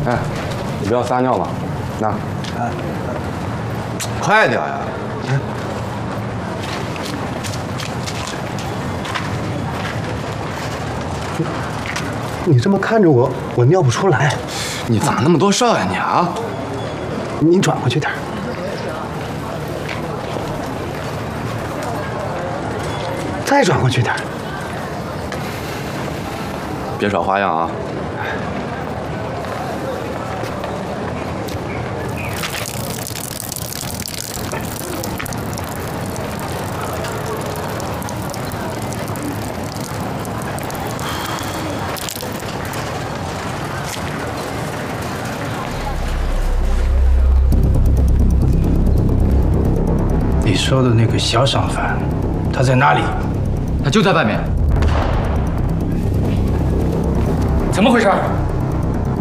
哎，你不要撒尿了，那，快点呀！ 你这么看着我，我尿不出来。 你咋那么多事儿呀你啊？ 你转过去点儿。再转过去点儿。 别耍花样啊！ 你说的那个小商贩，他在哪里？ 他就在外面。怎么回事？